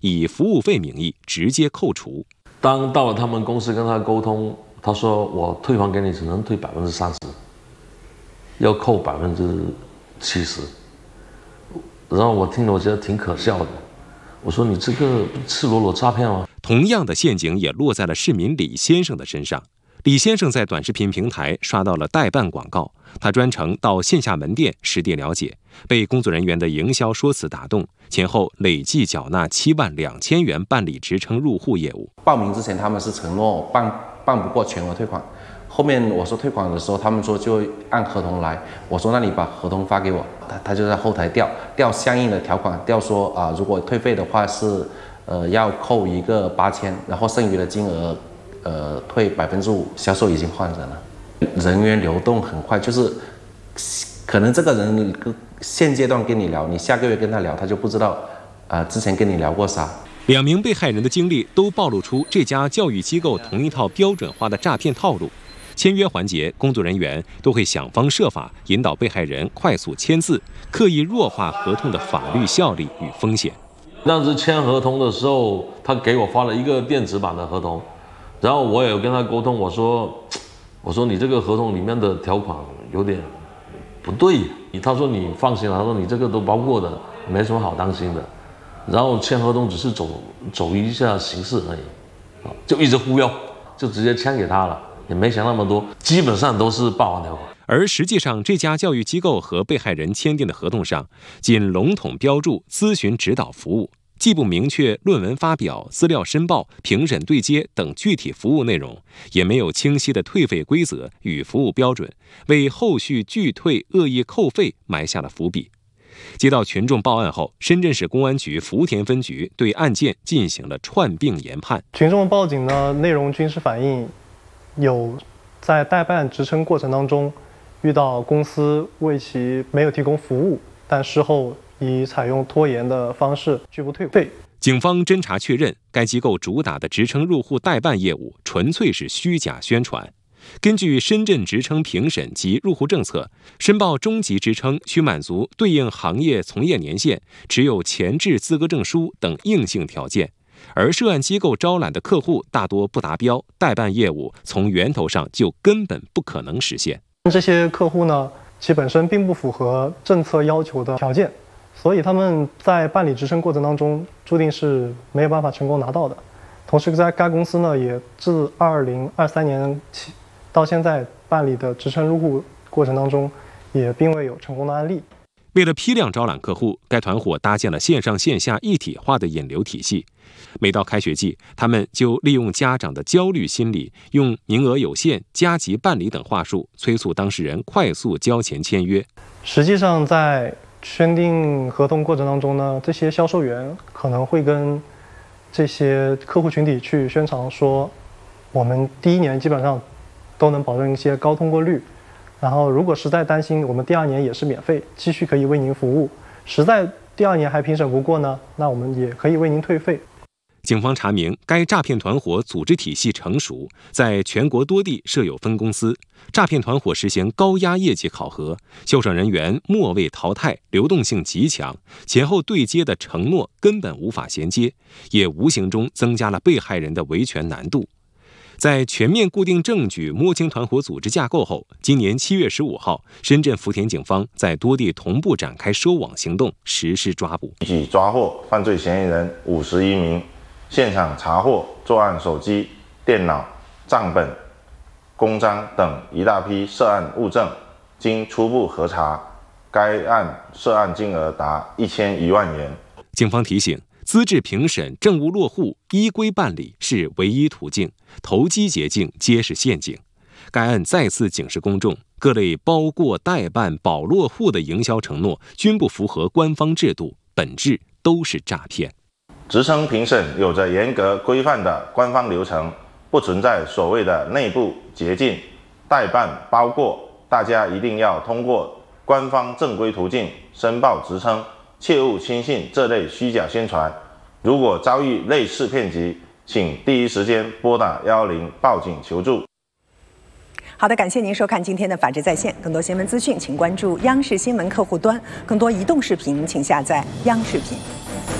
以服务费名义直接扣除。 当到了他们公司跟他沟通，他说我退还给你只能退30%，要扣70%。然后我听了，我觉得挺可笑的。我说你这个赤裸裸诈骗吗？ 同样的陷阱也落在了市民李先生的身上。李先生在短视频平台刷到了代办广告，他专程到线下门店实地了解，被工作人员的营销说辞打动，前后累计缴纳72000元办理职称入户业务。 报名之前他们是承诺办不过全额退款，后面我说退款的时候，他们说就按合同来，我说那你把合同发给我，他就在后台调相应的条款，调说如果退费的话是要扣一个8000，然后剩余的金额退5%，销售已经换人了，人员流动很快，就是可能这个人现阶段跟你聊，你下个月跟他聊，他就不知道之前跟你聊过啥。 2名被害人的经历都暴露出这家教育机构同一套标准化的诈骗套路。签约环节，工作人员都会想方设法引导被害人快速签字，刻意弱化合同的法律效力与风险。 当时签合同的时候，他给我发了一个电子版的合同，然后我也有跟他沟通，我说你这个合同里面的条款有点不对。他说你放心了，他说你这个都包括的，没什么好担心的。然后签合同只是走一下形式而已，就一直忽悠，就直接签给他了，也没想那么多，基本上都是霸王条款。 而实际上，这家教育机构和被害人签订的合同上，仅笼统标注咨询指导服务，既不明确论文发表、资料申报、评审对接等具体服务内容，也没有清晰的退费规则与服务标准，为后续拒退、恶意扣费埋下了伏笔。接到群众报案后，深圳市公安局福田分局对案件进行了串并研判。 群众报警的内容均是反映有在代办职称过程当中遇到公司为其没有提供服务，但事后以采用拖延的方式拒不退费。 警方侦查确认，该机构主打的职称入户代办业务纯粹是虚假宣传。根据深圳职称评审及入户政策，申报中级职称需满足对应行业从业年限、持有前置资格证书等硬性条件，而涉案机构招揽的客户大多不达标，代办业务从源头上就根本不可能实现。 这些客户呢，其本身并不符合政策要求的条件，所以他们在办理职称过程当中注定是没有办法成功拿到的。同时，在该公司呢，也自2023年起到现在办理的职称入户过程当中，也并未有成功的案例。 为了批量招揽客户，该团伙搭建了线上线下一体化的引流体系。每到开学季，他们就利用家长的焦虑心理，用名额有限、加急办理等话术，催促当事人快速交钱签约。 实际上，在签订合同过程当中呢，这些销售员可能会跟这些客户群体去宣传说，我们第1年基本上都能保证一些高通过率，然后如果实在担心，我们第2年也是免费，继续可以为您服务。实在第2年还评审不过呢，那我们也可以为您退费。 警方查明，该诈骗团伙组织体系成熟，在全国多地设有分公司。诈骗团伙实行高压业绩考核，销售人员末位淘汰，流动性极强，前后对接的承诺根本无法衔接，也无形中增加了被害人的维权难度。在全面固定证据、摸清团伙组织架构后，今年7月15号，深圳福田警方在多地同步展开收网行动，实施抓捕， 一起抓获犯罪嫌疑人51名，现场查获作案手机、电脑、账本、公章等一大批涉案物证。经初步核查，该案涉案金额达1001万元。 警方提醒，资质评审、证物落户、依规办理是唯一途径，投机捷径皆是陷阱。该案再次警示公众，各类包过、代办、保落户的营销承诺均不符合官方制度，本质都是诈骗。 职称评审有着严格规范的官方流程，不存在所谓的内部捷径。代办、包过，大家一定要通过官方正规途径申报职称，切勿轻信这类虚假宣传。如果遭遇类似骗局，请第一时间拨打110报警求助。 好的，感谢您收看今天的《法治在线》，更多新闻资讯，请关注央视新闻客户端，更多移动视频，请下载央视频。